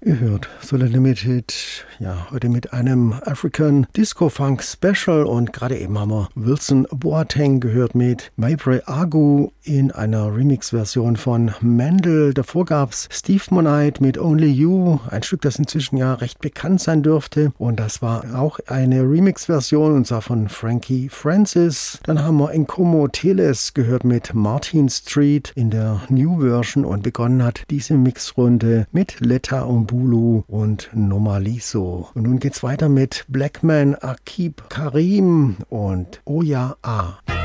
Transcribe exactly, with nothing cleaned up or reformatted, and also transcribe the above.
Ihr hört Solar Limited, ja, heute mit einem African Disco Funk Special und gerade eben haben wir Wilson Boateng gehört mit Maybre Agu in einer Remix-Version von Mendel. Davor gab's Steve Monite mit Only You, ein Stück, das inzwischen ja recht bekannt sein dürfte, und das war auch eine Remix-Version und zwar von Frankie Francis. Dann haben wir Nkomo Teles gehört mit Martin Street in der New Version und begonnen hat diese Mixrunde mit Letta Umbulu und Nomaliso. Und nun geht's weiter mit Blackman Akib Karim und Oya A.